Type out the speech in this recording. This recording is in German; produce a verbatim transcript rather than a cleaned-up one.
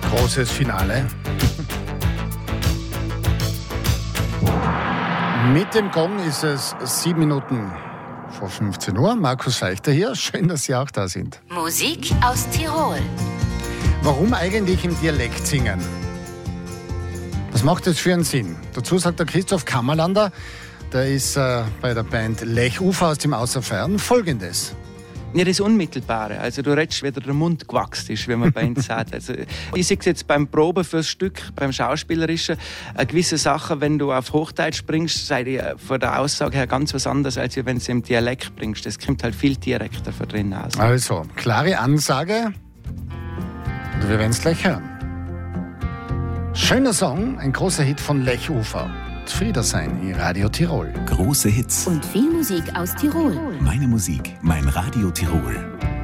Großes Finale. Mit dem Gong ist es sieben Minuten vor fünfzehn Uhr. Markus Feichter hier. Schön, dass Sie auch da sind. Musik aus Tirol. Warum eigentlich im Dialekt singen? Was macht das für einen Sinn? Dazu sagt der Christoph Kammerlander, der ist äh, bei der Band Lechufer aus dem Außerfern, Folgendes. Ja, das Unmittelbare. Also du redest, wie der Mund gewachsen ist, wie man bei uns sagt. Also, ich sehe jetzt beim Proben fürs Stück, beim Schauspielerischen, eine gewisse Sachen, wenn du auf Hochdeutsch bringst, sei die von der Aussage her ganz was anderes, als wenn du es im Dialekt bringst. Das kommt halt viel direkter von drin aus. Also, klare Ansage. Und wir werden es gleich hören. Schöner Song, ein großer Hit von Lechufer. Friedersein in Radio Tirol. Große Hits. Und viel Musik aus Tirol. Meine Musik, mein Radio Tirol.